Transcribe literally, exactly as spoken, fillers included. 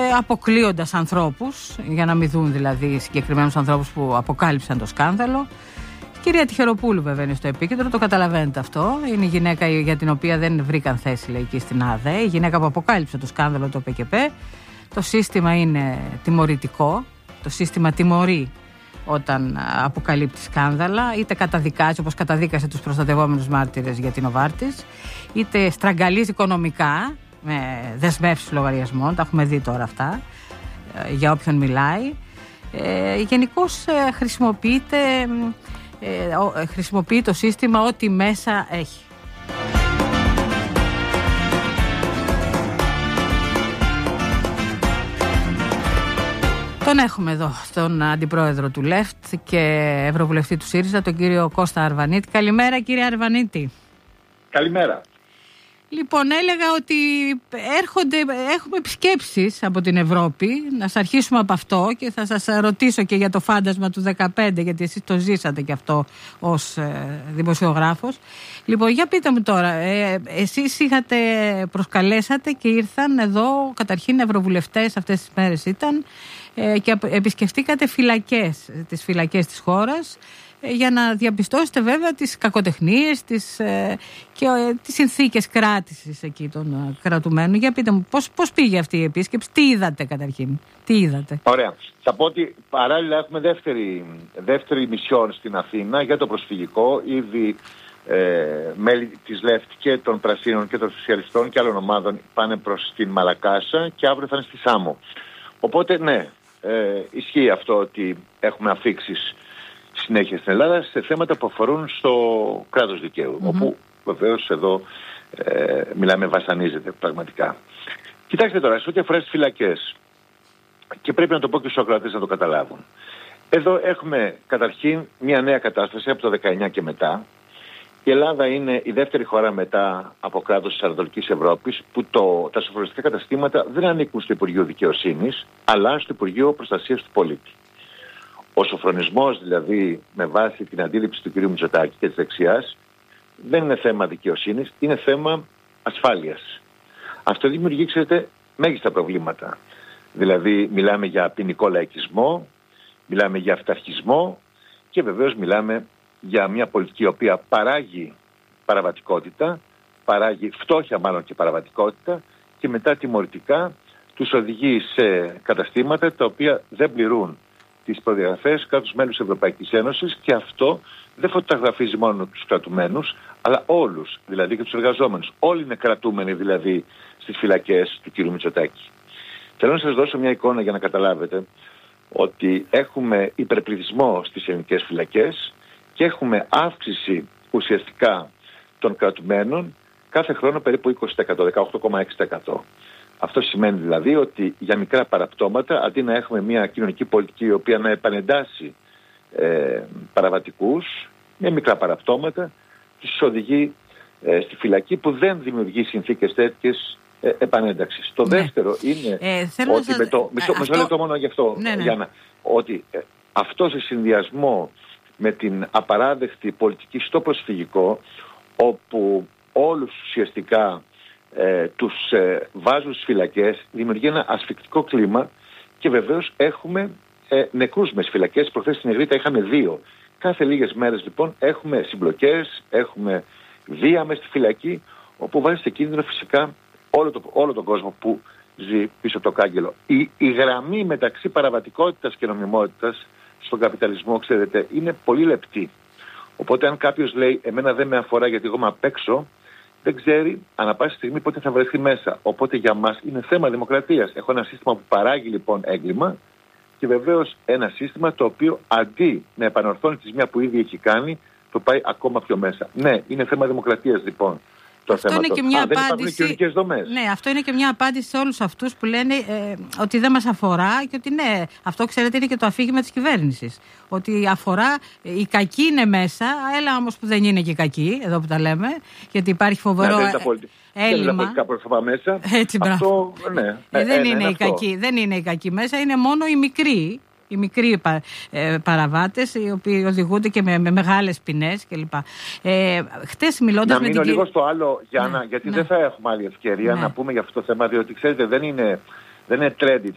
αποκλείοντας ανθρώπους, για να μην δουν δηλαδή συγκεκριμένους ανθρώπους που αποκάλυψαν το σκάνδαλο. Η κυρία Τυχεροπούλου βέβαια είναι στο επίκεντρο, το καταλαβαίνετε αυτό. Είναι η γυναίκα για την οποία δεν βρήκαν θέση λαϊκή στην ΑΔΕ, η γυναίκα που αποκάλυψε το σκάνδαλο το ΠΚΠ. Το σύστημα είναι τιμωρητικό, το σύστημα τιμωρεί όταν αποκαλύπτει σκάνδαλα, είτε καταδικάζει όπως καταδίκασε τους προστατευόμενους μάρτυρες για την Νοβάρτις, είτε στραγγαλίζει οικονομικά με δεσμεύσεις λογαριασμών, τα έχουμε δει τώρα αυτά, για όποιον μιλάει. Ε, γενικώς ε, χρησιμοποιείται, ε, χρησιμοποιεί το σύστημα ό,τι μέσα έχει. Τον έχουμε εδώ, τον αντιπρόεδρο του Λεφτ και ευρωβουλευτή του ΣΥΡΙΖΑ, τον κύριο Κώστα Αρβανίτη. Καλημέρα, κύριε Αρβανίτη. Καλημέρα. Λοιπόν, έλεγα ότι έρχονται, έχουμε επισκέψεις από την Ευρώπη. Να σας αρχίσουμε από αυτό και θα σας ρωτήσω και για το φάντασμα του δεκαπέντε, γιατί εσείς το ζήσατε και αυτό ως ε, δημοσιογράφος. Λοιπόν, για πείτε μου τώρα, ε, εσείς είχατε, προσκαλέσατε και ήρθαν εδώ, καταρχήν ευρωβουλευτές αυτές τις μέρες ήταν, ε, και επισκεφτήκατε φυλακές, τις φυλακές της χώρας, για να διαπιστώσετε βέβαια τις κακοτεχνίες τις, ε, και ε, τις συνθήκες κράτησης εκεί των ε, κρατουμένων. Για πείτε μου, πώς, πώς πήγε αυτή η επίσκεψη, τι είδατε καταρχήν, τι είδατε? Ωραία. Θα πω ότι παράλληλα έχουμε δεύτερη, δεύτερη μισιόν στην Αθήνα για το προσφυγικό. Ήδη ε, μέλη της Λεφτ και των Πρασίνων και των Σοσιαλιστών και άλλων ομάδων πάνε προς την Μαλακάσα και αύριο θα είναι στη Σάμο. Οπότε ναι, ε, ισχύει αυτό ότι έχουμε αφίξεις συνέχεια στην Ελλάδα σε θέματα που αφορούν στο κράτος δικαίου, mm-hmm. όπου βεβαίως εδώ ε, μιλάμε βασανίζεται πραγματικά. Κοιτάξτε τώρα, σε ό,τι αφορά στις φυλακές, και πρέπει να το πω και στους ακροατές να το καταλάβουν. Εδώ έχουμε καταρχήν μια νέα κατάσταση από το δεκαεννιά και μετά. Η Ελλάδα είναι η δεύτερη χώρα μετά από κράτος της Ανατολικής Ευρώπης που το, τα σοφρονιστικά καταστήματα δεν ανήκουν στο Υπουργείο Δικαιοσύνης, αλλά στο Υπουργείο Προστασίας του Πολίτη. Ο σοφρονισμός δηλαδή με βάση την αντίληψη του κ. Μητσοτάκη και της δεξιάς δεν είναι θέμα δικαιοσύνης, είναι θέμα ασφάλειας. Αυτό δημιουργεί, ξέρετε, μέγιστα προβλήματα. Δηλαδή μιλάμε για ποινικό λαϊκισμό, μιλάμε για αυταρχισμό και βεβαίως μιλάμε για μια πολιτική η οποία παράγει παραβατικότητα, παράγει φτώχεια μάλλον και παραβατικότητα και μετά τιμωρητικά τους οδηγεί σε καταστήματα τα οποία δεν πληρούν τις προδιαγραφές κράτους μέλους της Ευρωπαϊκής Ένωσης και αυτό δεν φωτογραφίζει μόνο τους κρατουμένους αλλά όλους, δηλαδή και τους εργαζόμενους. Όλοι είναι κρατούμενοι δηλαδή στις φυλακές του κ. Μητσοτάκη. Θέλω να σας δώσω μια εικόνα για να καταλάβετε ότι έχουμε υπερπληθυσμό στις ελληνικές φυλακές και έχουμε αύξηση ουσιαστικά των κρατουμένων κάθε χρόνο περίπου είκοσι τοις εκατό, δεκαοκτώ κόμμα έξι τοις εκατό. Αυτό σημαίνει δηλαδή ότι για μικρά παραπτώματα, αντί να έχουμε μια κοινωνική πολιτική η οποία να επανεντάσει ε, παραβατικούς, με μικρά παραπτώματα, τους οδηγεί ε, στη φυλακή που δεν δημιουργεί συνθήκες τέτοιες ε, επανένταξης. Το ναι. δεύτερο είναι ε, ότι σας... με το... Μισό, αυτό... μισό λεπτό μόνο γι' αυτό, ναι, ναι. Γιάννα, ότι ε, αυτό σε συνδυασμό με την απαράδεκτη πολιτική στο προσφυγικό, όπου όλους ουσιαστικά ε, τους ε, βάζουν στις φυλακές, δημιουργεί ένα ασφικτικό κλίμα και βεβαίως έχουμε ε, νεκρούς μες φυλακές. Προχθές στην Αιγρήτα είχαμε δύο. Κάθε λίγες μέρες λοιπόν έχουμε συμπλοκές, έχουμε βία μες στη φυλακή, όπου βάζει σε κίνδυνο φυσικά όλο, το, όλο τον κόσμο που ζει πίσω από το κάγκελο. Η, η γραμμή μεταξύ παραβατικότητας και νομιμότητας στον καπιταλισμό, ξέρετε, είναι πολύ λεπτή. Οπότε αν κάποιος λέει εμένα δεν με αφορά γιατί εγώ είμαι απ' έξω, δεν ξέρει ανά πάση στιγμή πότε θα βρεθεί μέσα. Οπότε για μας είναι θέμα δημοκρατίας. Έχω ένα σύστημα που παράγει λοιπόν έγκλημα και βεβαίως ένα σύστημα το οποίο αντί να επανορθώνει τη ζημιά που ήδη έχει κάνει, το πάει ακόμα πιο μέσα. Ναι, είναι θέμα δημοκρατίας λοιπόν. Αυτό είναι και μια Α, απάντηση. Ναι, αυτό είναι και μια απάντηση σε όλους αυτούς που λένε ε, ότι δεν μας αφορά και ότι ναι, αυτό ξέρετε είναι και το αφήγημα της κυβέρνησης. Ότι αφορά, οι κακοί είναι μέσα, έλα όμως που δεν είναι και κακοί, εδώ που τα λέμε, γιατί υπάρχει φοβερό ναι, έλλειμμα. Δεν είναι τα πρόσωπα μέσα. Έτσι, αυτό, ναι, ε, δεν, ε, είναι ναι, οι κακοί, δεν είναι οι κακοί μέσα, είναι μόνο οι μικροί. Οι μικροί πα, ε, παραβάτες, οι οποίοι οδηγούνται και με, με μεγάλες ποινές κλπ. Ε, χτες μιλώντας να με μείνω την... λίγο στο άλλο, Γιάννα, ναι, γιατί ναι. δεν θα έχουμε άλλη ευκαιρία ναι. να πούμε για αυτό το θέμα, διότι ξέρετε δεν είναι, δεν είναι trendy.